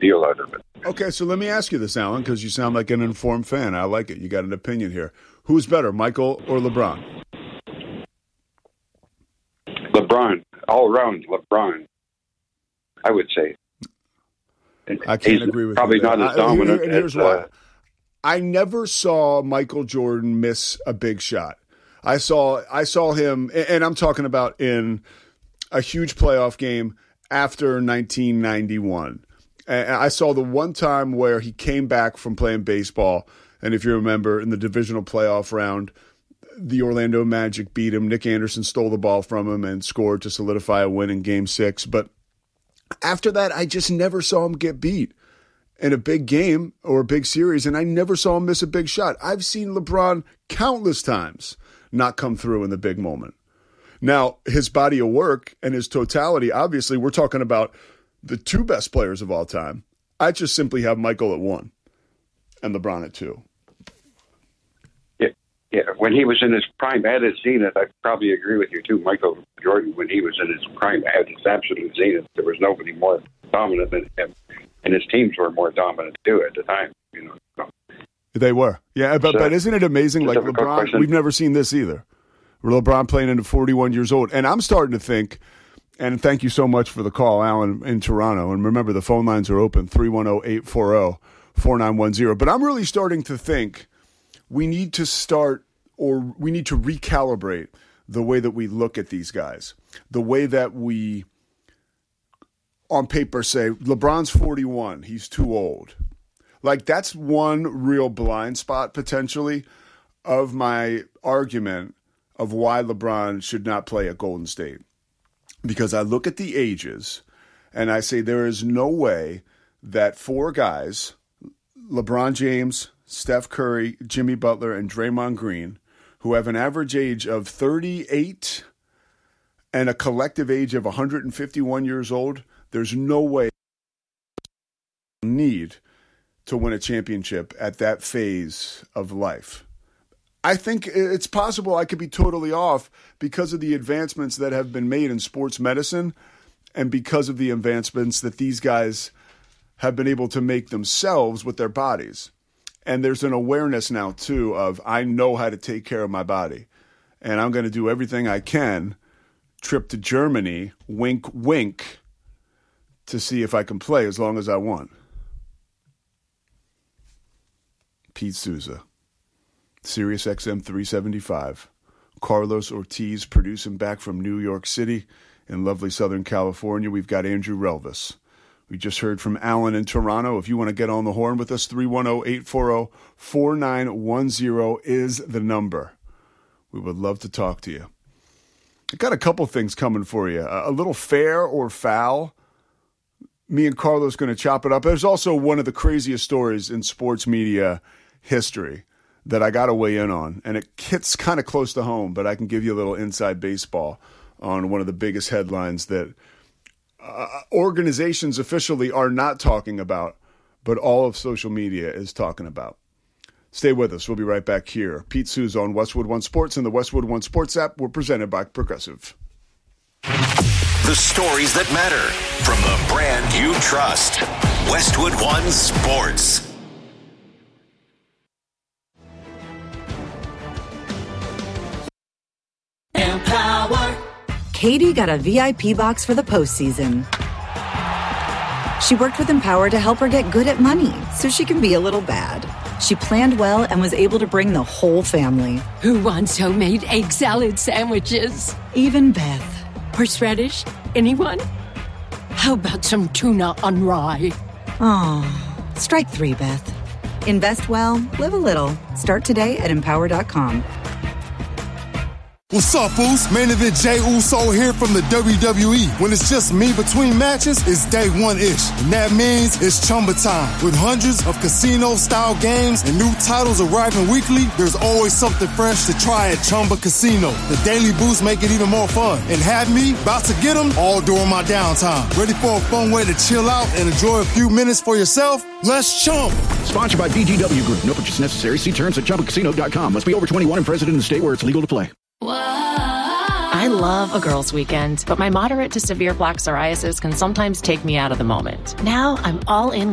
deal out of it. Okay, so let me ask you this, Alan, because you sound like an informed fan. I like it. You got an opinion here. Who's better, Michael or LeBron? LeBron, all around LeBron, I would say. I can't agree with probably you. Probably not as dominant here's why. I never saw Michael Jordan miss a big shot. I saw him, and I'm talking about in a huge playoff game after 1991. And I saw the one time where he came back from playing baseball, and if you remember, in the divisional playoff round, the Orlando Magic beat him. Nick Anderson stole the ball from him and scored to solidify a win in Game 6. But after that, I just never saw him get beat in a big game or a big series, and I never saw him miss a big shot. I've seen LeBron countless times not come through in the big moment. Now, his body of work and his totality, obviously, we're talking about the two best players of all time. I just simply have Michael at 1 and LeBron at 2. Yeah, when he was in his prime at his zenith, I probably agree with you too. Michael Jordan, when he was in his prime at his absolute zenith, there was nobody more dominant than him, and his teams were more dominant too at the time. So. They were, yeah. But isn't it amazing? Like LeBron, we've never seen this either. LeBron playing into 41 years old, and I'm starting to think. And thank you so much for the call, Alan, in Toronto. And remember, the phone lines are open, 310-840-4910. But I'm really starting to think we need to recalibrate the way that we look at these guys. The way that we, on paper, say, LeBron's 41, he's too old. Like, that's one real blind spot, potentially, of my argument of why LeBron should not play at Golden State. Because I look at the ages and I say there is no way that 4 guys, LeBron James, Steph Curry, Jimmy Butler, and Draymond Green, who have an average age of 38 and a collective age of 151 years old, there's no way they need to win a championship at that phase of life. I think it's possible I could be totally off because of the advancements that have been made in sports medicine and because of the advancements that these guys have been able to make themselves with their bodies. And there's an awareness now, too, of I know how to take care of my body. And I'm going to do everything I can, trip to Germany, wink, wink, to see if I can play as long as I want. Pete Souza. Sirius XM 375. Carlos Ortiz producing back from New York City in lovely Southern California. We've got Andrew Relvis. We just heard from Alan in Toronto. If you want to get on the horn with us, 310-840-4910 is the number. We would love to talk to you. I got a couple things coming for you. A little fair or foul. Me and Carlos going to chop it up. There's also one of the craziest stories in sports media history that I got to weigh in on, and it hits kind of close to home, but I can give you a little inside baseball on one of the biggest headlines that organizations officially are not talking about, but all of social media is talking about. Stay with us. We'll be right back here. Pete Souza on Westwood One Sports and the Westwood One Sports app. We're presented by Progressive. The stories that matter from the brand you trust. Westwood One Sports. Empower. Katie got a VIP box for the postseason. She worked with Empower to help her get good at money so she can be a little bad. She planned well and was able to bring the whole family. Who wants homemade egg salad sandwiches? Even Beth. Horseradish? Anyone? How about some tuna on rye? Oh, strike 3, Beth. Invest well, live a little. Start today at Empower.com. What's up, fools? Main event Jey Uso here from the WWE. When it's just me between matches, it's day one-ish. And that means it's Chumba time. With hundreds of casino-style games and new titles arriving weekly, there's always something fresh to try at Chumba Casino. The daily boosts make it even more fun. And have me about to get them all during my downtime. Ready for a fun way to chill out and enjoy a few minutes for yourself? Let's chump. Sponsored by VGW Group. No purchase necessary. See terms at ChumbaCasino.com. Must be over 21 and present in the state where it's legal to play. I love a girls' weekend, but my moderate to severe plaque psoriasis can sometimes take me out of the moment. Now I'm all in